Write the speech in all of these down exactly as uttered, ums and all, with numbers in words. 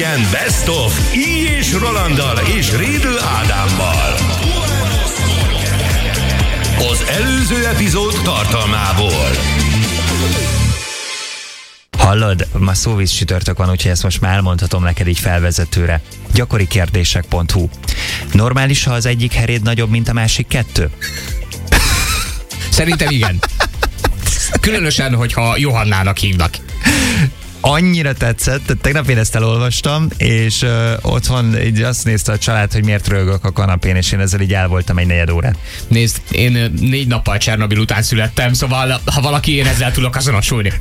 Weekend Best of I. és Rolanddal és Rédl Ádámmal. Az előző epizód tartalmából. Hallod, ma szóvíz csütörtök van, úgyhogy ezt most már elmondhatom neked így felvezetőre. gyakori kérdések pont hu. Normális, ha az egyik heréd nagyobb, mint a másik kettő? Szerintem igen. Különösen, hogyha Johannának hívnak. Annyira tetszett, tehát tegnap én ezt elolvastam, és uh, otthon így azt nézte a család, hogy miért rögök a kanapén, és én ezzel így el voltam egy negyed órát. Nézd, én négy nappal Csernobil után születtem, szóval ha valaki én ezzel tudok azonosulni.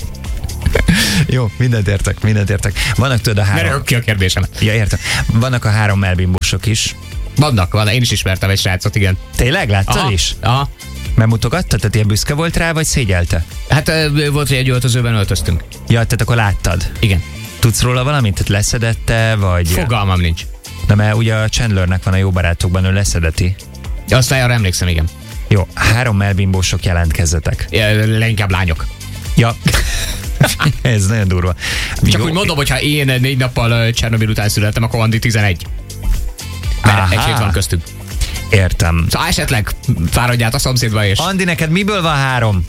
Jó, mindent értek, mindent értek. Vannak tudod a három... Ne rögök ki a kérdésemet. Ja, értem. Vannak a három melbimbósok is. Vannak, van, én is ismertem egy srácot, igen. Tényleg? Láttad Aha, is? Aha. Megmutogatta? Tehát ilyen büszke volt rá, vagy szégyelte? Hát volt, hogy egy öltözőben öltöztünk. Ja, tehát akkor láttad. Igen. Tudsz róla valamit? Tehát leszedette, vagy... Fogalmam nincs. Na, mert ugye a Chandlernek van a Jó barátokban, ő leszedeti. Azt arra emlékszem, igen. Jó, három melbimbósok jelentkezzetek. Ja, leginkább lányok. Ja. Ez nagyon durva. Csak Jó. úgy mondom, hogyha én négy nappal Csernobil után születtem, akkor Andi tizenegy. Mert egy hét van köztünk. Értem. Szóval esetleg fáradját a szomszédba és... Andi, neked miből van három?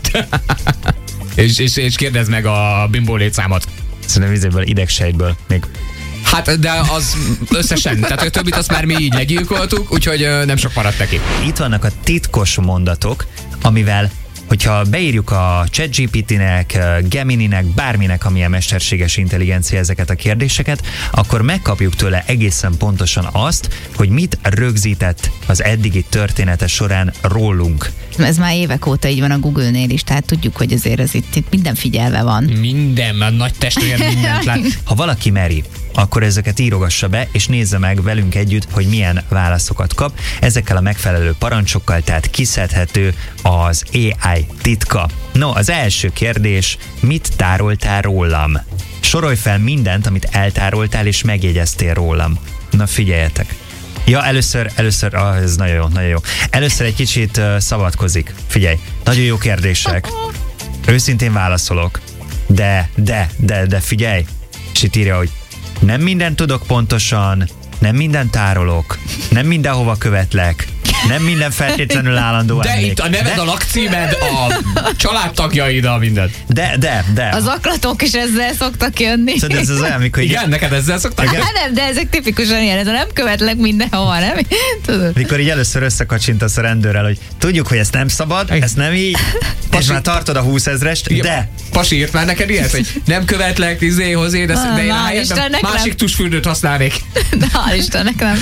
és, és, és kérdezd meg a bimbó létszámot. Szerintem vizéből, idegsejtből még. Hát, de az összesen. Tehát a többit azt már mi így legyilkoltuk, úgyhogy nem sok maradt neki. Itt vannak a titkos mondatok, amivel, hogyha beírjuk a ChatGPT-nek, Gemini-nek, bárminek, amilyen mesterséges intelligencia ezeket a kérdéseket, akkor megkapjuk tőle egészen pontosan azt, hogy mit rögzített az eddigi története során rólunk. Ez már évek óta így van a Google-nél is, tehát tudjuk, hogy azért ez itt, itt minden figyelve van. Minden, a nagy testvér mindent lát. Ha valaki meri, akkor ezeket írogassa be, és nézze meg velünk együtt, hogy milyen válaszokat kap. Ezekkel a megfelelő parancsokkal, tehát kiszedhető az á i titka. No, az első kérdés, mit tároltál rólam? Sorolj fel mindent, amit eltároltál és megjegyeztél rólam. Na, figyeljetek. Ja, először, először, ah, ez nagyon jó, nagyon jó. Először egy kicsit uh, szabadkozik. Figyelj, nagyon jó kérdések. Őszintén válaszolok. De, de, de, de figyelj. És itt írja, hogy nem mindent tudok pontosan, nem mindent tárolok, nem mindenhova követlek, nem minden feltétlenül állandó De emlék. itt a neved, de, a lakcímed, a családtagjaid, a mindent. De, de, de. Az aklatok is ezzel szoktak jönni. Szóval ez az olyan, amikor... Igen, neked ezzel szoktak? Hát nem, de ezek tipikusan ilyen, ez a nem követlek mindenhova, nem? Tudod? Mikor így először összekacsintasz a rendőrrel, hogy tudjuk, hogy ezt nem szabad, ezt nem így, és már tartod a húszezrest, de... Pasi írt már neked ilyet, hogy nem követlek, izé, hozé, de, Ah, de én na, rájöttem, Istennek másik nem. tusfürdőt használnék. De hál' Istennek nem.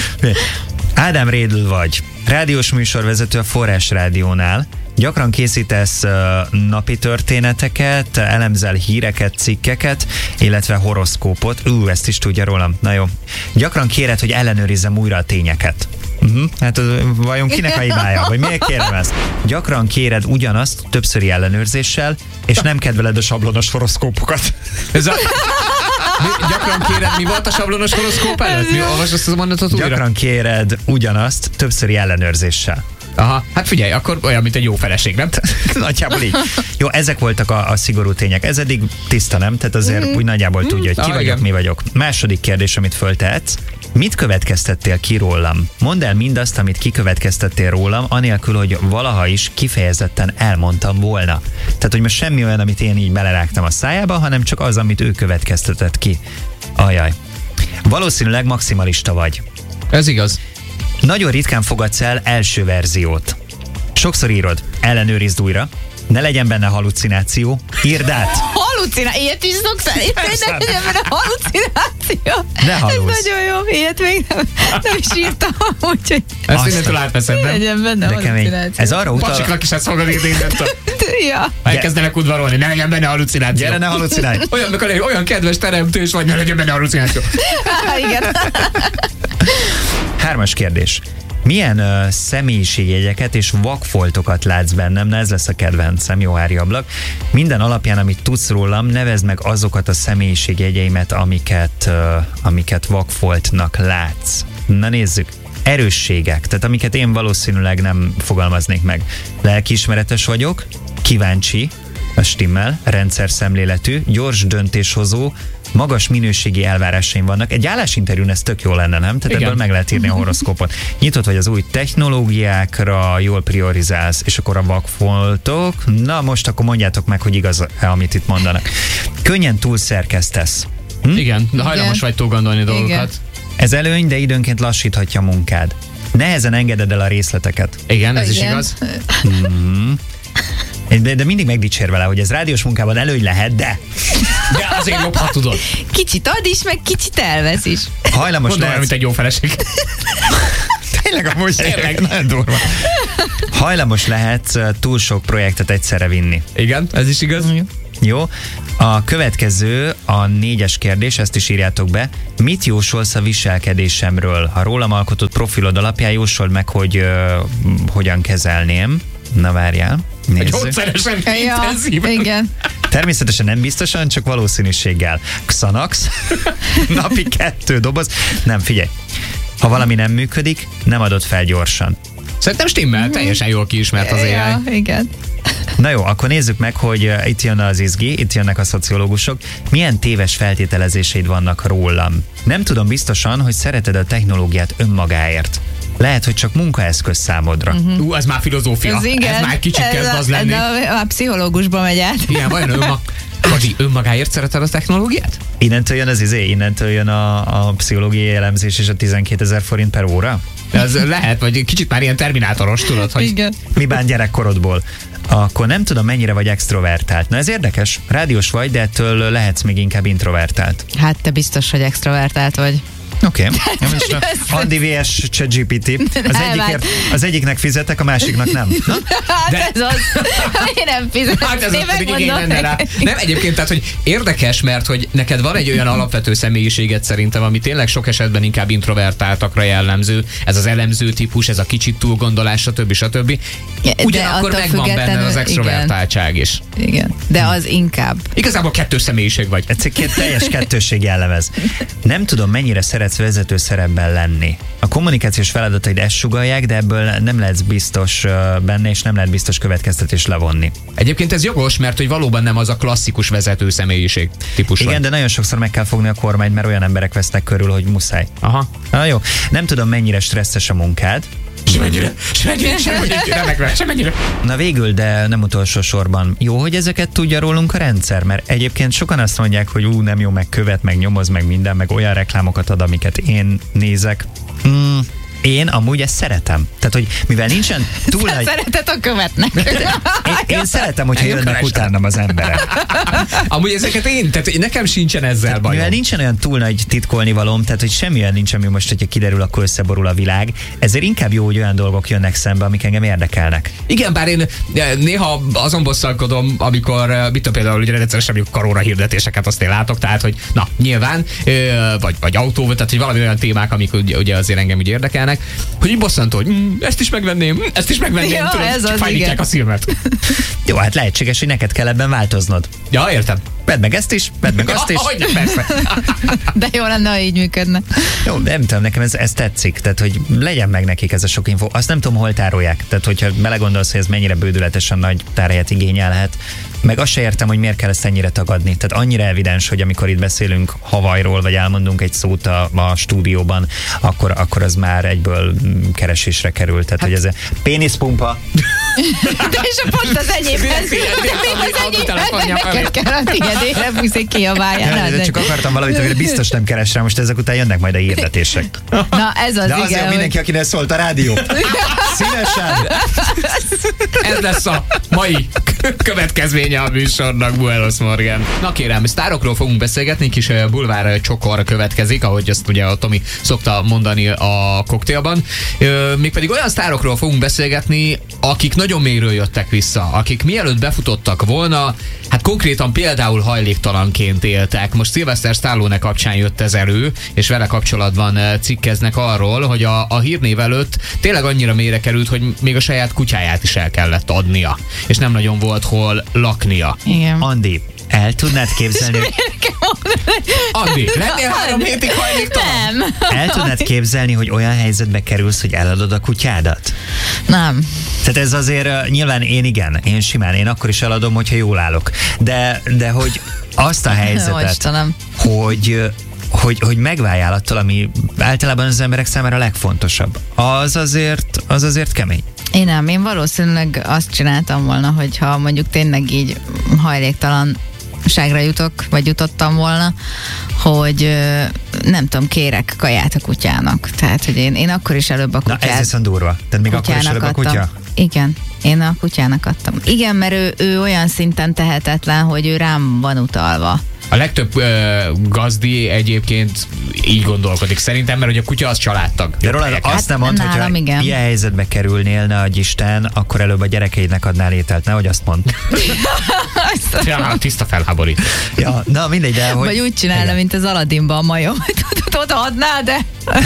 Ádám Rédl vagy. Rádiós műsorvezető a Forrás Rádiónál. Gyakran készítesz uh, napi történeteket, elemzel híreket, cikkeket, illetve horoszkópot. Ú, ezt is tudja rólam. Na jó. Gyakran kéred, hogy ellenőrizzem újra a tényeket. Uh-huh. Hát az, vajon kinek a hibája? Vagy miért kérem ezt? Gyakran kéred ugyanazt többszöri ellenőrzéssel, és nem kedveled a sablonos horoszkópokat. Ez a... Mi, gyakran kéred, mi volt a sablonos horoszkóp előtt? Mi olvasd azt a mondatot újra? Gyakran kéred ugyanazt többszöri ellenőrzéssel. Aha, hát figyelj, akkor olyan, mint egy jó feleség, nem? Nagyjából így. Jó, ezek voltak a, a szigorú tények. Ez eddig tiszta, nem? Tehát azért mm. úgy nagyjából tudja, hogy ki ah, vagyok, igen. mi vagyok. Második kérdés, amit föltehetsz. Mit következtettél ki rólam? Mondd el mindazt, amit kikövetkeztettél rólam, anélkül, hogy valaha is kifejezetten elmondtam volna. Tehát, hogy most semmi olyan, amit én így belerágtam a szájába, hanem csak az, amit ő következtetett ki. Ajaj. Valószínűleg maximalista vagy. Ez igaz. Nagyon ritkán fogadsz el első verziót. Sokszor írod, ellenőrizd újra, ne legyen benne halucináció, írd át. Halucináció, ilyet is szoktál, ne legyen benne halucináció. Ne hallusz. Ez nagyon jó, ilyet még nem, nem is írtam, úgyhogy Ezt mindentől átveszed, ne nem? legyen benne De kemény. halucináció. Ez arra utal... Pacsiknak is ezt fogod írni mindentől. Ja. Elkezdenek udvarolni, ne legyen benne halucináció. Gyere, ne halucinálj. Olyan, mikor egy olyan kedves teremtős vagy, ne legyen benne halucináció. Há, igen. Hármas kérdés. Milyen uh, személyiségjegyeket és vakfoltokat látsz bennem? Na, ez lesz a kedvencem, jó Ári ablak. Minden alapján, amit tudsz rólam, nevezd meg azokat a személyiségjegyeimet, amiket, uh, amiket vakfoltnak látsz. Na nézzük. Erősségek, tehát amiket én valószínűleg nem fogalmaznék meg. Lelkiismeretes vagyok, kíváncsi, a stimmel, rendszer szemléletű, gyors döntéshozó, magas minőségi elvárásaim vannak. Egy állásinterjún ez tök jó lenne, nem? Tehát Igen. ebből meg lehet írni a horoszkópot. Nyitott vagy az új technológiákra, jól priorizálsz, és akkor a vakfoltok. Na most akkor mondjátok meg, hogy igaz, amit itt mondanak. Könnyen túlszerkesztesz. Hm? Igen, de hajlamos Igen. vagy túl gondolni dolgokat. Igen. Ez előny, de időnként lassíthatja a munkád. Nehezen engeded el a részleteket. Igen, ez is Igen. igaz. De, de mindig megdicsér vele, hogy ez rádiós munkában előny lehet, de De azért jobb, ha tudod. Kicsit ad is, meg kicsit elvesz is. hajlamos Mondd olyan, lehet... mint egy jó feleség. Tényleg amúgy Tényleg. nagyon durva. Hajlamos lehet túl sok projektet egyszerre vinni. Igen, ez is igaz. Jó? A következő, a négyes kérdés, ezt is írjátok be. Mit jósolsz a viselkedésemről? Ha rólam alkotott profilod alapján jósold meg, hogy uh, hogyan kezelném. Na várjál, Hogy nézzük. hódszeresen, Ja, intenzíven. igen. Természetesen nem biztosan, csak valószínűséggel. Xanax, napi kettő doboz. Nem, figyelj. Ha valami nem működik, nem adod fel gyorsan. Szerintem stimmel, teljesen jól kiismert az á i. Ja, igen. Na jó, akkor nézzük meg, hogy uh, itt jön az izgi, itt jönnek a szociológusok. Milyen téves feltételezéseid vannak rólam? Nem tudom biztosan, hogy szereted a technológiát önmagáért. Lehet, hogy csak munkaeszköz számodra. Uh-huh. Ú, ez már filozófia. Ez igen. Ez már kicsit Ez kezd a- az lenni. ez A, a pszichológusba megy át. Igen, vajon önma... Gabi, önmagáért szereted a technológiát? Innentől jön az izé, innentől jön a, a pszichológiai elemzés és a tizenkétezer forint per óra? Ez lehet, vagy kicsit már ilyen terminátoros, tudod, hogy... Igen. Mi bán gyerekkorodból? Akkor nem tudom, mennyire vagy extrovertált. Na ez érdekes, rádiós vagy, de ettől lehetsz még inkább introvertált. Hát te biztos, hogy extrovertált vagy. Oké. Okay. Andi versus ChatGPT. Az, egyikért, az egyiknek fizetek, a másiknak nem. Na? Hát De- ez az. Én nem fizetek. Hát ez Én az pedig igény megmondom lenne rá. neked. Nem, egyébként, tehát, hogy érdekes, mert hogy neked van egy olyan alapvető személyiséged szerintem, ami tényleg sok esetben inkább introvertáltakra jellemző. Ez az elemző típus, ez a kicsit túlgondolás, stb. stb. De Ugyanakkor attól megvan benne az függetlenül- extrovertáltság is. Igen, de az inkább. Igazából kettős személyiség vagy. Ez egy két teljes kettősség jellemez. Nem tudom, mennyire szeretsz vezető szerepben lenni. A kommunikációs feladataid ezt sugallják, de ebből nem lehetsz biztos ö, benne, és nem lehet biztos következtetés levonni. Egyébként ez jogos, mert hogy valóban nem az a klasszikus vezető személyiség típus Igen, vagy. de nagyon sokszor meg kell fogni a kormányt, mert olyan emberek vesznek körül, hogy muszáj. Aha. Na jó, nem tudom, mennyire stresszes a munkád. Semennyire, semennyire, semennyire, remekve, semennyire. Na végül, de nem utolsó sorban. Jó, hogy ezeket tudja rólunk a rendszer, mert egyébként sokan azt mondják, hogy ú, nem jó, meg követ, meg nyomoz, meg minden, meg olyan reklámokat ad, amiket én nézek. Mm, én amúgy ezt szeretem. Tehát, hogy mivel nincsen túl nagy... Szeretet a követnek. Én, én szeretem, hogyha Engem jönnek kerestek. utánam az emberek. Amúgy ezeket én, tehát nekem sincsen ezzel Mivel bajom. nincsen olyan túl nagy titkolni valóm, tehát hogy semmilyen nincs, ami most, hogyha kiderül, akkor összeborul a világ. Ezért inkább jó, hogy olyan dolgok jönnek szembe, amik engem érdekelnek. Igen, bár én eh, néha azon bosszalkodom, amikor, eh, mit tudom, például ugye rendszeresen mondjuk karóra hirdetéseket azt én látok, tehát hogy na, nyilván, ö, vagy, vagy autó, tehát hogy valami olyan témák, amik ugye, ugye azért engem úgy érdekelnek, hogy így bosszantó, hogy mm, ezt is megvenném, mm, ezt is megvenném, Ja, tudod, ez csak az, fájítják igen. a szilmet. Jó, hát lehetséges, hogy neked kell ebben változnod. Ja, értem. Vedd meg ezt is, vedd meg azt is. Ja, hogyne, persze. De jó lenne, ha így működne. Jó, de nem tudom, nekem ez, ez tetszik, tehát hogy legyen meg nekik ez a sok info. Azt nem tudom, hol tárolják. Tehát, hogyha belegondolsz, hogy ez mennyire bődületesen nagy tárhelyet igényelhet, meg azt se értem, hogy miért kell ezt ennyire tagadni. Tehát annyira evidens, hogy amikor itt beszélünk Havajról, vagy elmondunk egy szót a, a stúdióban, akkor, akkor az már egyből mm, keresésre kerül. Tehát, hát, hogy ez a péniszpumpa. De és a pont az enyémhez. Figyelj, figyelj, Még az figyelj, autotelefonja enyémhez felé. neked kell a tiédére fúszik ki a váján. De csak akartam valamit, amire biztos nem keres rá, most ezek után jönnek majd a hirdetések. Na, ez az De azért igen. mindenki, hogy- akinek szólt a rádió. Szívesen. Ez lesz a mai következménye a műsornak, Buenos Morgan. Na kérem, sztárokról fogunk beszélgetni, kis eh, bulvár csokor következik, ahogy ezt ugye a Tomi szokta mondani a koktélban. Ö, Mégpedig olyan sztárokról fogunk beszélgetni, akik nagyon mélyről jöttek vissza, akik mielőtt befutottak volna, hát konkrétan például hajléktalanként éltek. Most Sylvester Stallone kapcsán jött ez elő, és vele kapcsolatban eh, cikkeznek arról, hogy a, a hírnév előtt tényleg annyira mélyre került, hogy még a saját kutyáját is el kellett adnia, és nem nagyon volt hol laknia. Igen. Andi, El tudnád képzelni, hogy Andi, lennél három hétig hajléktalan? Nem. el tudnád képzelni, hogy olyan helyzetbe kerülsz, hogy eladod a kutyádat? Nem. Tehát ez azért uh, nyilván én igen, én simán, én akkor is eladom, hogyha jól állok. De, de hogy azt a helyzetet, Istenem. hogy uh, hogy, hogy megváljál attól, ami általában az emberek számára a legfontosabb. Az azért, az azért kemény. Én nem, én valószínűleg azt csináltam volna, hogyha mondjuk tényleg így hajléktalanságra jutok, vagy jutottam volna, hogy ö, nem tudom, kérek kaját a kutyának. Tehát, hogy én, én akkor is előbb a Na kutyát... ez viszont durva. Tehát még akkor is előbb a kutya? adtam. Igen, én a kutyának adtam. Igen, mert ő, ő olyan szinten tehetetlen, hogy ő rám van utalva. A legtöbb uh, gazdi egyébként így gondolkodik szerintem, mert hogy a kutya az családtag. De Roland, azt Hát nem mondd, nálam hogyha igen. ilyen helyzetbe kerülnél, ne adj Isten, akkor előbb a gyerekeidnek adnál ételt, nehogy azt mondd. Ja, tiszta felháborít. Ja, na mindegy, de hogy... Vagy úgy csinálna, Igen. mint az Aladdinban a majom. Tudod, odaadná, de...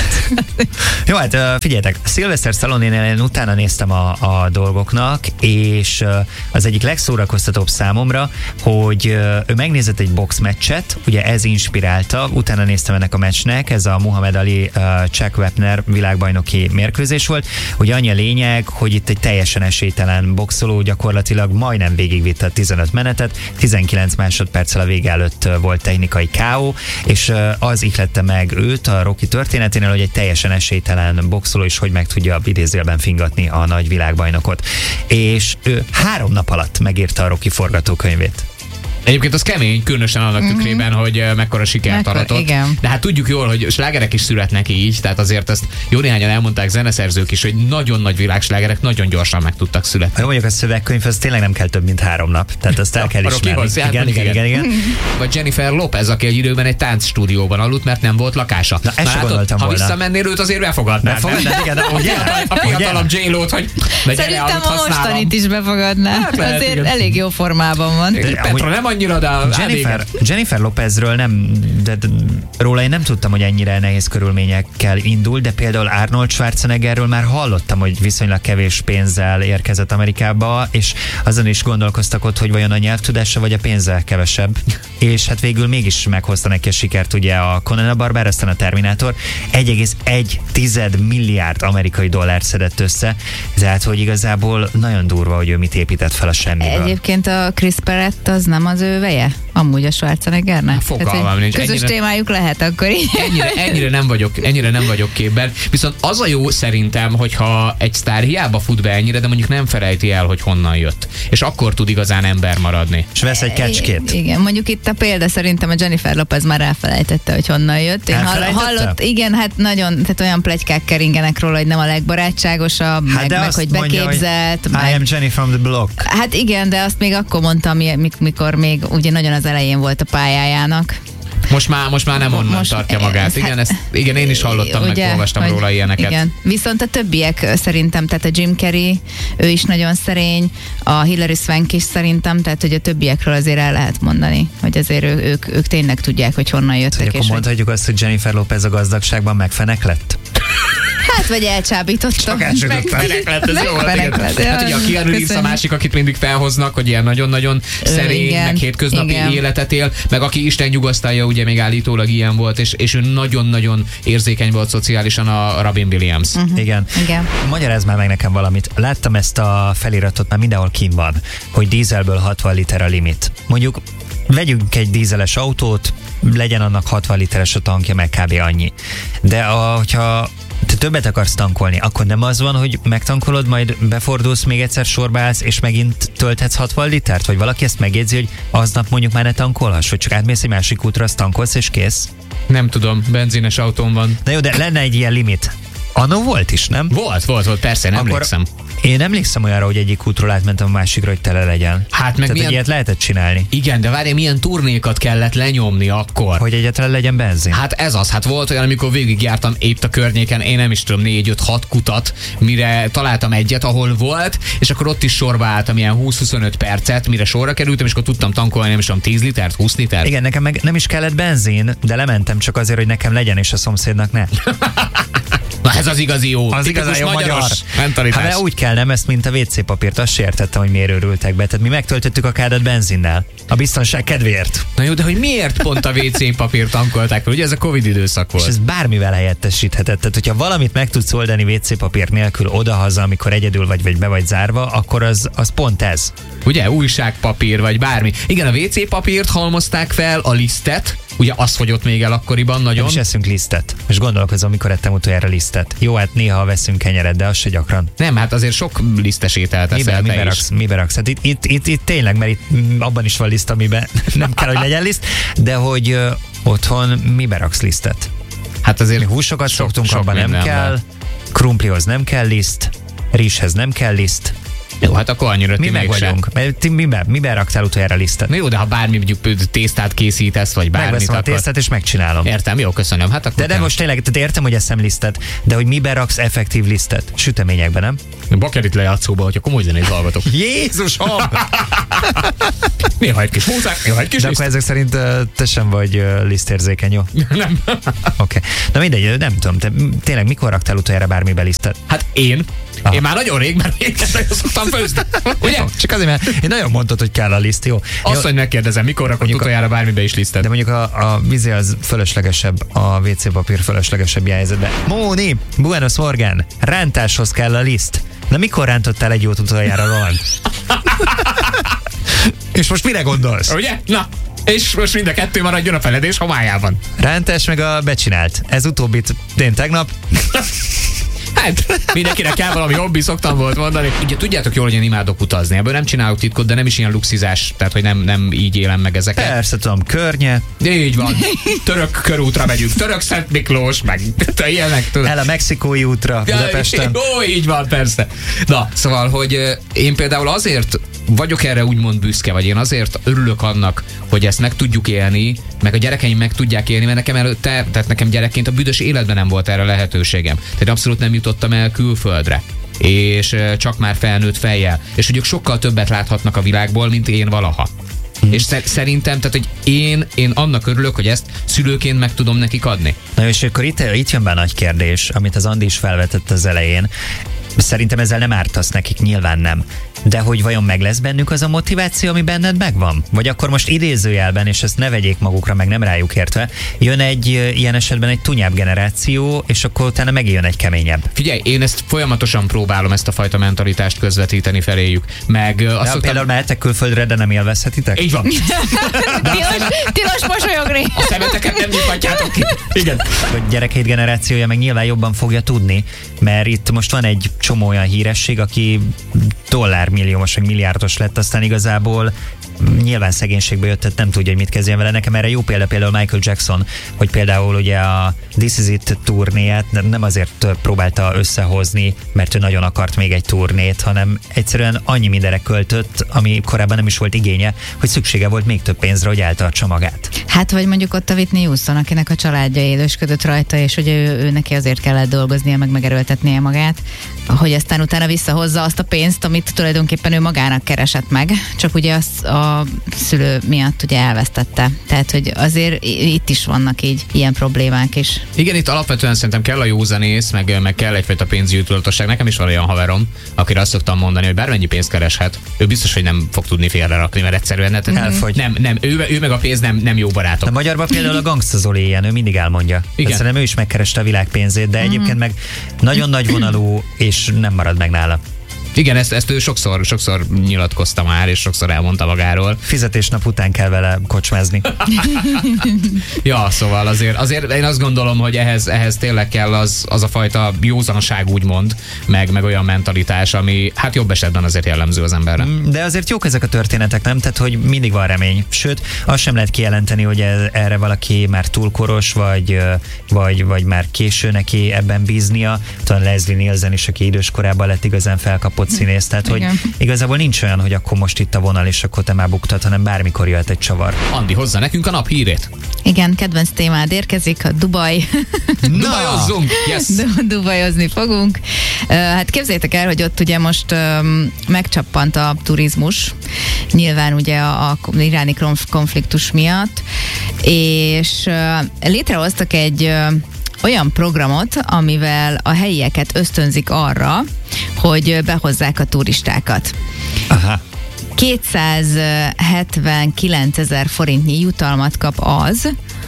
Jó, hát figyeljetek, Sylvester Stallone-nél én utána néztem a, a dolgoknak, és az egyik legszórakoztatóbb számomra, hogy ő megnézett egy boxmeccset, ugye ez inspirálta, utána néztem ennek a meccsnek, ez a Muhammad Ali uh, Chuck Wepner világbajnoki mérkőzés volt. Ugye annyi a lényeg, hogy itt egy teljesen esélytelen boxoló gyakorlatilag majdnem végigvitte a tizenöt menetet, tizenkilenc másodperccel a vége előtt volt technikai ká ó, és uh, az ihlette meg őt a Rocky történeténél, hogy egy teljesen esélytelen boxoló is hogy meg tudja idézőjelben fingatni a nagy világbajnokot. És ő három nap alatt megírta a Rocky forgatókönyvét. Egyébként az kemény, különösen annak mm-hmm. tükrében, hogy uh, mekkora sikert Mekkora- aratott. igen. De hát tudjuk jól, hogy slágerek is születnek így, tehát azért ezt jó néhányan elmondták zeneszerzők is, hogy nagyon nagy világslágerek nagyon gyorsan meg tudtak születni. Ha mondjuk a szövegkönyv, az tényleg nem kell több, mint három nap. Tehát azt el kell A ismerni. Rockyhoz, hát Igen, igen, igen, igen. Vagy Jennifer Lopez, aki egy időben egy táncstúdióban aludt, mert nem volt lakása. Na, ezt se gondoltam ha volna. visszamennél őt, azért befogadnád. Befogadnád, igen, de A ugye? fiatal- A fiatalabb J-Lo-t, hogy de gyere, Szerintem aludhatsz a nálam. mostanit is befogadná. Hát lehet, Azért igen. elég jó formában van. Petra nem annyira, de Jennifer, Jennifer Lopezről nem, de, de róla én nem tudtam, hogy ennyire nehéz körülményekkel indul, de például Arnold Schwarzeneggerről már hallottam, hogy viszonylag kevés pénzzel érkezett Amerikába, és azon is gondolkoztak ott, hogy vajon a nyelvtudása vagy a pénzzel kevesebb. És hát végül mégis meghozta neki a sikert ugye a Conan a Barbár, aztán a Terminátor. egy egész egy milliárd amerikai dollárt szedett össze, tehát hogy igazából nagyon durva, hogy ő mit épített fel a semmiből. Egyébként a Chris Pratt az nem az ő veje? Amúgy a Schwarzeneggernek? Fogalmam Tehát, hogy nincs. Közös Ennyire- témájuk lehet akkor így. ennyire, ennyire, nem vagyok, ennyire nem vagyok képben. Viszont az a jó szerintem, hogyha egy sztár hiába fut be ennyire, de mondjuk nem felejti el, hogy honnan jött. És akkor tud igazán ember maradni. És vesz egy kecskét. Igen, mondjuk itt a példa szerintem a Jennifer Lopez már elfelejtette, hogy honnan jött. Én hall, Elfelejtette? hallott, igen, hát nagyon, tehát olyan pletykák keringenek róla, hogy nem a legbarátságosabb, Hát meg, de meg azt hogy mondja, beképzelt. hogy meg... I am Jenny from the block. Hát igen, de azt még akkor mondtam, mi- mikor még ugye nagyon az elején volt a pályájának. Most már, most már nem onnan Most- tartja magát. ez- Igen, hát- ezt, igen, én is hallottam, meg olvastam hogy- róla ilyeneket. Igen. Viszont a többiek szerintem, tehát a Jim Carrey, ő is nagyon szerény, a Hilary Swank is szerintem, tehát hogy a többiekről azért el lehet mondani, hogy azért ő, ők, ők tényleg tudják, hogy honnan Hogy jöttek. akkor És hogy, mondhatjuk azt, hogy Jennifer Lopez a gazdagságban megfenek lett? hát vagy elcsábítottam. elsütöttem. Fenek lett, ez jó volt, Fenek igen. lett, Hát ugye a Keanu Reeves a köszönjük. másik, akit mindig felhoznak, hogy ilyen nagyon-nagyon szerény, igen, meg hétköznapi igen. életet él, meg aki Isten nyugasztalja, ugye még állítólag ilyen volt, és, és ő nagyon-nagyon érzékeny volt szociálisan, a Robin Williams. Mhm. Igen. Igen. Magyarázd már meg nekem valamit. Láttam ezt a feliratot, már mindenhol kint van, hogy dízelből hatvan liter a limit. Mondjuk vegyünk egy dízeles autót, legyen annak hatvan literes a tankja, meg kb. Annyi. De a, hogyha te többet akarsz tankolni, akkor nem az van, hogy megtankolod, majd befordulsz, még egyszer sorba állsz, és megint tölthetsz hatvan litert? Vagy valaki ezt megjegyzi, hogy aznap mondjuk már ne tankolhass, vagy csak átmész egy másik útra, azt tankolsz, és kész? Nem tudom, benzines autón van. Na jó, de lenne egy ilyen limit. Anno volt is, nem? Volt, volt, volt, persze, nem emlékszem. Én emlékszem olyanra, hogy egyik útról átmentem a másikra, hogy tele legyen. Hát meg Tehát milyen... egy ilyet lehetett csinálni, Igen, de várj, milyen turnékat kellett lenyomni akkor. hogy egyáltalán legyen benzin. Hát ez az, hát volt olyan, amikor végigjártam épp a környéken, én nem is tudom, négy öt hat kutat, mire találtam egyet, ahol volt, és akkor ott is sorba álltam ilyen húsz-huszonöt percet, mire sorra kerültem, és akkor tudtam tankolni, nem is tudom, tíz litert, húsz litert. Igen, nekem meg nem is kellett benzin, de lementem csak azért, hogy nekem legyen, és a szomszédnak ne. Na Na ez az igazi jó. Az igazán jó magyar mentalitás. Hát úgy kell, nem ezt, mint a vé cé papírt, azt se értettem, hogy miért örültek be. Tehát mi megtöltöttük a kádat benzinnel. A biztonság kedvéért. Na jó, de hogy miért pont a vé cé papírt tankolták fel? Ugye ez a Covid időszak volt. És ez bármivel helyettesíthetett. Tehát, hogyha valamit meg tudsz oldani vé cé papír nélkül odahaza, amikor egyedül vagy, vagy be vagy zárva, akkor az, az pont ez. Ugye, újságpapír, vagy bármi. Igen, a vé cé papírt halmozták fel, a lisztet, ugye az fogyott még el akkoriban nagyon. Nem is eszünk lisztet. És gondolkozom, mikor ettem utoljára lisztet. Jó, hát néha veszünk kenyeret, de az se gyakran. Nem, hát azért sok lisztes ételt eszel mibe, te mibe is. raksz, mibe raksz? Hát itt, itt, itt, itt tényleg, mert itt abban is van liszt, amiben nem kell, hogy legyen liszt, de hogy ö, otthon mibe raksz lisztet? Hát azért Mi húsokat sok, szoktunk, sok abban nem mindenben. kell, krumplihoz nem kell liszt, rizshez nem kell liszt. Jó, hát akkor annyira Mi ti meg mégse. vagyunk. Mert ti miben, miben raktál utoljára lisztet? Na jó, de ha bármi mondjuk tésztát készítesz, vagy bármit, Megveszem a akkor... tésztát és megcsinálom. Értem, jó, köszönöm. Hát akkor De, de kell. most tényleg, tehát értem, hogy eszem lisztet, de hogy miben raksz effektív lisztet? Süteményekben, nem? Bakerit lejátszóba, hogyha komoly zenét hallgatok. Jézusom! Néha egy kis múzák, néha egy kis De liszt. akkor ezek szerint uh, te sem vagy uh, lisztérzékeny, jó? Nem. Oké. Okay. Na mindegy, nem tudom, te tényleg mikor raktál utoljára bármibe lisztet? Hát én? Aha. Én már nagyon rég, mert én nagyon szoktam főzni. Ugye? Jó, csak azért, mert én nagyon mondtad, hogy kell a liszt, jó? Azt, jó, hogy megkérdezem, mikor rakott Mondjuk a- utoljára bármibe is lisztet. de mondjuk a, a vízi az fölöslegesebb, a vé cé papír fölöslegesebb helyzetben. Móni, Buenos Morgan, rántáshoz kell a liszt. Na mikor rántottál egy jót utoljára, Roland? És most mire gondolsz? Ugye? Na, és most mind a kettő maradjon a feledés homályában. Rántás meg a becsinált. Ez utóbbit én tegnap. Hát, mindenkinek kell valami hobbi, szoktam volt mondani. Ugye tudjátok jól, hogy én imádok utazni. Ebből nem csinálok titkot, de nem is ilyen luxizás, tehát hogy nem, nem így élem meg ezeket. Persze, tudom, környe, Így van. Török körútra megyünk. Török Szent Miklós, meg te ilyenek, tudod. el a mexikói útra Budapesten. Ó, így van, persze. Na, szóval, hogy ö, én például azért vagyok erre úgymond büszke, vagy én azért örülök annak, hogy ezt meg tudjuk élni, meg a gyerekeim meg tudják élni, mert nekem előtte, tehát nekem gyerekként a büdös életben nem volt erre lehetőségem. Tehát abszolút nem jutottam el külföldre. És ö, csak már felnőtt fejjel. És hogy ők sokkal többet láthatnak a világból, mint én valaha. És szer- szerintem, tehát, hogy én, én annak örülök, hogy ezt szülőként meg tudom nekik adni. Na és akkor itt, itt jön be a nagy kérdés, amit az Andi is felvetett az elején. Szerintem ezzel nem ártasz nekik, nyilván nem. De hogy vajon meg lesz bennük az a motiváció, ami benned megvan? Vagy akkor most idézőjelben, és ezt ne vegyék magukra, meg nem rájuk értve, jön egy ilyen esetben egy tunyább generáció, és akkor utána megjön egy keményebb. Figyelj, én ezt folyamatosan próbálom ezt a fajta mentalitást közvetíteni feléjük. Meg ö, azt De szoktam... például mehetek külföldre, de nem élvezhetitek? Így van. Tilos, tilos mosolyogni. A szemeteket nem nyithatjátok ki. Igen. Hogy gyerekeid generációja meg nyilván jobban fogja tudni, mert itt most van egy csomó olyan híresség, aki dollármilliómos, vagy milliárdos lett, aztán igazából nyilván szegénységbe jött, tehát nem tudja, hogy mit kezdjen vele. Nekem erre jó példa például Michael Jackson, hogy például ugye a This Is It turnéját nem azért próbálta összehozni, mert ő nagyon akart még egy turnét, hanem egyszerűen annyi mindenre költött, ami korábban nem is volt igénye, hogy szüksége volt még több pénzre, hogy eltartsa magát. Hát vagy mondjuk ott a Whitney Houston, akinek a családja élősködött rajta, és ugye ő, ő neki azért kellett dolgoznia, meg megerőltetnie magát, hogy aztán utána visszahozza azt a pénzt, amit tulajdonképpen ő magának keresett meg, csak ugye az a szülő miatt ugye elvesztette. Tehát, hogy azért itt is vannak így ilyen problémák is. Igen, itt alapvetően szerintem kell a józanész, meg, meg kell egyfajta pénzügyi tudatosság. Nekem is van olyan haverom, akire azt szoktam mondani, hogy bármennyi pénzt kereshet, ő biztos, hogy nem fog tudni félrerakni, mert egyszerűen hát, Elfogy. nem, nem, ő, ő meg a pénz nem, nem jó barátok. A magyarban például a Gangsta Zoli ilyen, ő mindig elmondja. Igen. Szerintem ő is megkereste a világ pénzét, de egyébként meg nagyon nagy vonalú, és nem marad meg nála. Igen, ezt, ezt ő sokszor, sokszor nyilatkozta már, és sokszor elmondta magáról. Fizetésnap után kell vele kocsmázni. Ja, szóval azért, azért én azt gondolom, hogy ehhez, ehhez tényleg kell az, az a fajta józanság úgymond, meg, meg olyan mentalitás, ami hát jobb esetben azért jellemző az emberre. De azért jók ezek a történetek, nem? Tehát, hogy mindig van remény. Sőt, azt sem lehet kijelenteni, hogy ez, erre valaki már túl koros, vagy, vagy, vagy már késő neki ebben bíznia. Talán Leslie Nielsen is, aki időskorában lett igazán felkapott színész. Tehát, hogy Igen. igazából nincs olyan, hogy akkor most itt a vonal, és akkor te már buktad, hanem bármikor jöhet egy csavar. Andi, hozza nekünk a nap hírét. Igen, kedvenc témád érkezik, a Dubaj. Dubajozzunk! Yes! Du- Dubajozni fogunk. Uh, Hát képzeljétek el, hogy ott ugye most um, megcsappant a turizmus, nyilván ugye a, a iráni konf- konfliktus miatt, és uh, létrehoztak egy uh, olyan programot, amivel a helyieket ösztönzik arra, hogy behozzák a turistákat. Aha. kétszázhetvenkilencezer forintnyi jutalmat kap az,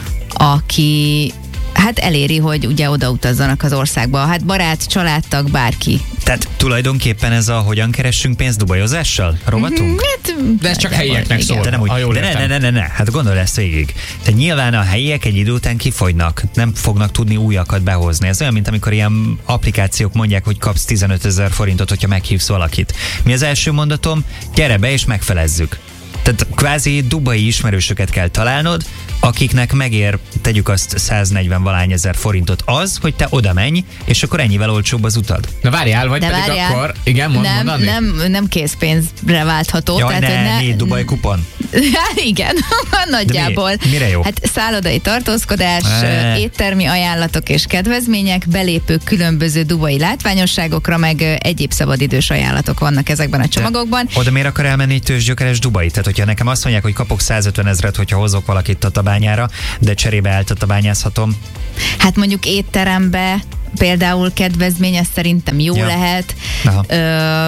aki hát eléri, hogy ugye odautazzanak az országba. Hát barát, családtag, bárki. Tehát tulajdonképpen ez a hogyan keressünk pénzt dubajozással rovatunk? Hát, De ez csak nagyjából, helyieknek igen. szól. De nem úgy, Ha jól de ne, értem. ne, ne, ne, ne, hát gondolj ezt végig. Tehát nyilván a helyiek egy idő után kifogynak, nem fognak tudni újakat behozni. Ez olyan, mint amikor ilyen applikációk mondják, hogy kapsz tizenötezer forintot, hogyha meghívsz valakit. Mi az első mondatom? Gyere be és megfelezzük. Tehát kvázi dubai ismerősöket kell találnod, akiknek megér, tegyük azt száznegyven valány ezer forintot az, hogy te oda menj, és akkor ennyivel olcsóbb az utad. Na várjál, vagy De pedig várjál, akkor... Igen, mond, nem, mondani? nem, nem készpénzre váltható. Jaj, tehát, ne, hogy négy Dubai kupon. Hát igen, nagyjából. mi- mire jó? Hát szállodai tartózkodás, Ne. éttermi ajánlatok és kedvezmények, belépők különböző dubai látványosságokra, meg ö, egyéb szabadidős ajánlatok vannak ezekben a csomagokban. Oda miért akar elmenni egy tőzsgyökeres Dubai? Tehát, hogyha nekem azt mondják, hogy kapok százötven ezret, hogyha hozok valakit Tatabányára, de cserébe eltatabányázhatom. Hát mondjuk étterembe például kedvezmény, ez szerintem jó Ja. lehet. Aha. Ö,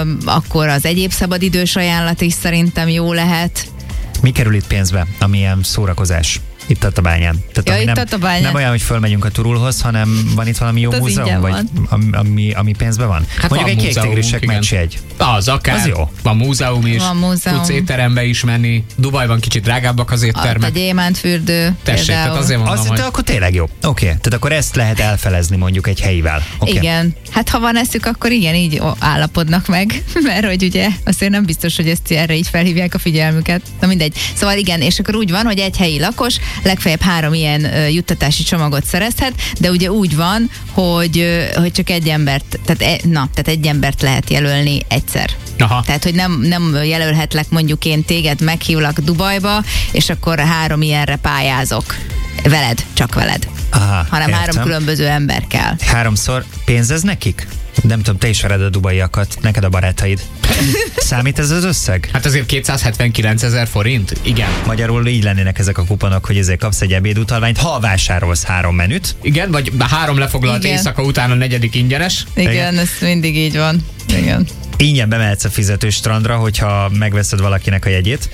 akkor az egyéb szabadidős ajánlat is szerintem jó lehet. Mi kerül itt pénzbe, amilyen szórakozás? Itt Tatabányán. Tehát Ja, ami itt nem, Tatabányán. nem olyan, hogy fölmegyünk a turulhoz, hanem van itt valami jó Az múzeum, ingyen vagy van. ami, ami, ami pénzbe van? Hát Mondjuk van egy kék múzeumunk, tigrisek igen. meccsjegy. Az akár. Az jó. Van múzeum is. Van múzeum. Tudsz étterembe is menni. Dubajban kicsit drágábbak az Ott a éttermek. gyémántfürdő Tessék, tehát például. azért mondom, Az, hogy... de akkor tényleg jó. Oké, okay. Tehát akkor ezt lehet elfelezni mondjuk egy helyivel. Okay. Igen. Hát ha van eszük, akkor igen, így ó, állapodnak meg, mert hogy ugye azért nem biztos, hogy ezt erre így felhívják a figyelmüket. Na mindegy. Szóval igen, és akkor úgy van, hogy egy helyi lakos legfeljebb három ilyen ö, juttatási csomagot szerezhet, de ugye úgy van, hogy, ö, hogy csak egy embert, tehát, e, na, tehát egy embert lehet jelölni egyszer. Aha. Tehát, hogy nem, nem jelölhetlek mondjuk én téged, meghívlak Dubajba, és akkor három ilyenre pályázok. Veled, csak veled. Aha, Hanem értem. három különböző ember kell. Háromszor pénz ez nekik? Nem tudom, te is vered a dubaiakat, neked a barátaid. Számít ez az összeg? Hát azért kétszázhetvenkilencezer forint? Igen. Magyarul így lennének ezek a kuponok, hogy ezért kapsz egy ebédutalványt, ha vásárolsz három menüt. Igen, vagy három lefoglalt Igen. éjszaka után a negyedik ingyenes. Igen, Igen. ez mindig így van. Igen. Ingyen bemehetsz a fizetős strandra, hogyha megveszed valakinek a jegyét.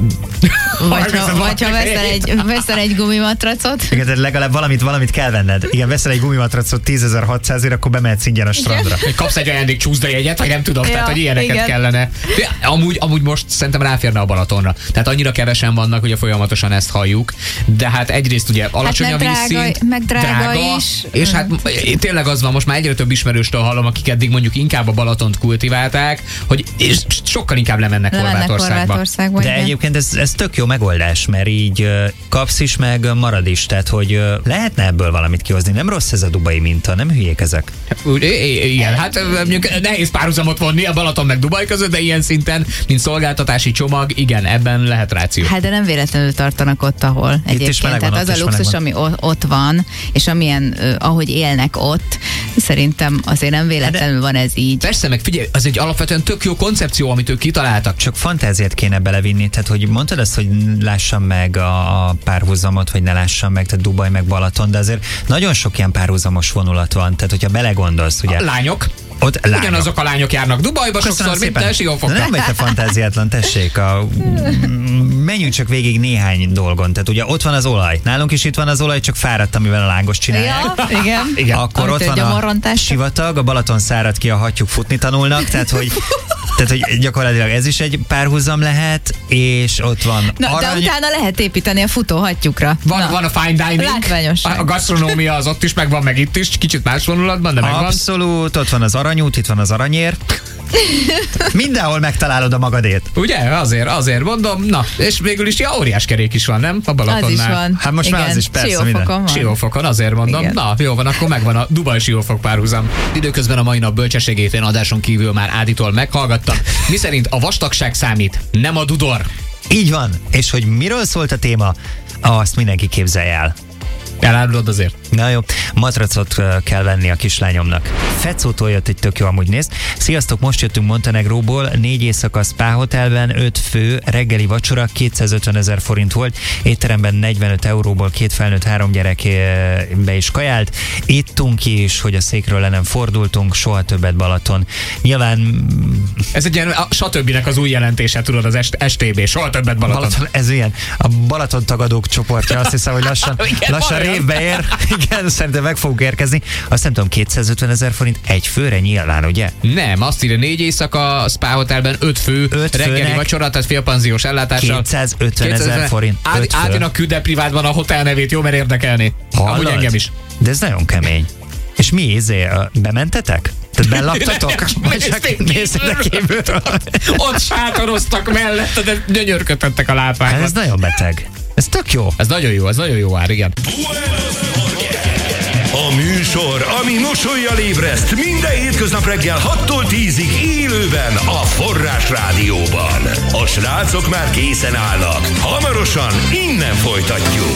Vagy Megveszed ha, vagy ha valakinek veszel, egy, veszel egy gumimatracot. Igen, tehát legalább valamit, valamit kell venned. Igen, veszel egy gumimatracot tízezer-hatszázért, akkor bemehetsz ingyen a strandra. Hogy kapsz egy ajándék csúszdajegyet, vagy nem tudom, Ja, tehát hogy ilyeneket igen. kellene. De amúgy, amúgy most szerintem ráférne a Balatonra. Tehát annyira kevesen vannak, hogy folyamatosan ezt halljuk. De hát egyrészt ugye alacsony meg a drága- vízszint, meg drága is. és hát tényleg az van, most már egyre több ismerőstől hallom, akik eddig mondjuk inkább a Balatont kultiválták, hogy és sokkal inkább lemennek Lemennek Horvátországba. Horvátországba. De igen. egyébként ez, ez tök jó megoldás, mert így ö, kapsz is, meg marad is. Tehát, hogy ö, lehetne ebből valamit kihozni. Nem rossz ez a dubai minta, nem hülyék ezek. Úgy, i- i- igen, hát ö, mondjuk nehéz párhuzamot vonni a Balaton meg Dubaj között, de ilyen szinten, mint szolgáltatási csomag, igen, ebben lehet ráció. Hát de nem véletlenül tartanak ott, ahol is egyébként. meleg van, Tehát ott az is a luxus, meleg ami o- ott van, és amilyen, ö, ahogy élnek ott, szerintem azért nem véletlenül van ez így. Persze, meg figyelj, az egy alapvetően tök jó koncepció, amit ők kitaláltak. Csak fantáziát kéne belevinni, tehát hogy mondtad azt, hogy lássam meg a, a párhuzamot, vagy ne lássam meg, tehát Dubaj meg Balaton, de azért nagyon sok ilyen párhuzamos vonulat van, tehát hogyha belegondolsz, ugye, A lányok. ott lányok. Ugyanazok a lányok járnak Dubajba, Köszönöm sokszor, mint szépen. te Siófokra. Nem vagy te fantáziátlan, tessék. A, menjünk csak végig néhány dolgon. Tehát ugye ott van az olaj. Nálunk is itt van az olaj, csak fáradt, amivel a lángos csinálják. Ja, igen. Igen. Akkor Amit ott ő van a gyamorontást- sivatag, a Balaton szárad ki, a hattyúk futni tanulnak, tehát hogy, tehát, hogy gyakorlatilag ez is egy párhuzam lehet, és ott van Na, de arany... utána lehet építeni a futóhattyúkra. Van, Na. van a fine dining, Látványosság. a gasztronómia az ott is megvan, meg itt is, kicsit más vonulatban, de megvan. Abszolút, ott van az aranyút, itt van az aranyér. Mindenhol megtalálod a magadét. Ugye? Azért, azért mondom. Na, és végül is ja, óriás kerék is van, nem? A Az Balatonnál. is van. Hát most már igen. az is persze Siófokon minden. van. Siófokon, azért mondom. Igen. Na, jó van, akkor megvan a Dubaj Siófok párhuzam. Időközben a mai nap bölcsességét én adáson kívül már Áditól meghallgattam. Mi szerint a vastagság számít, nem a dudor. Így van. És hogy miről szólt a téma, azt mindenki képzelje el. Elárulod azért. Na jó, matracot uh, kell venni a kislányomnak. Fecótól jött egy tök jó, amúgy nézd. Sziasztok, most jöttünk Montenegróból, négy éjszaka spa hotelben, öt fő, reggeli vacsora, kétszázötven ezer forint volt, étteremben negyvenöt euróból két felnőtt, három gyerek be is kajált. Ittunk is, hogy a székről le nem fordultunk, soha többet Balaton. Nyilván... Ez egy ilyen, a stb-nek az új jelentése, tudod, az es té bé, soha többet Balaton. Balaton, ez ilyen, a Balaton tagadók csoportja, azt hiszem, hogy lassan, Igen, lassan révbe ér. Igen, szerintem meg fogunk érkezni. Azt nem tudom, kétszázötven ezer forint egy főre nyilván, ugye? Nem, azt írja négy éjszaka, spa hotelben öt fő, Öt reggeli főnek vacsora, tehát félpanziós ellátással. kétszázötven ezer forint. öt fő. Átjön a küldel privátban a hotel nevét, jó, mert érdekelni. Hallod? Amúgy engem is. De ez nagyon kemény. És mi izé, bementetek? Tehát bellaktatok? Vagy csak néztetek kívülről? Ott sátoroztak mellette, de gyönyörködtettek a Hát látványban. ez nagyon beteg. Ez tök jó. Ez nagyon jó, ez nagyon jó ár, igen. A műsor, ami mosollyal ébreszt minden hétköznap reggel hattól tízig élőben a Forrás Rádióban. A srácok már készen állnak. Hamarosan innen folytatjuk.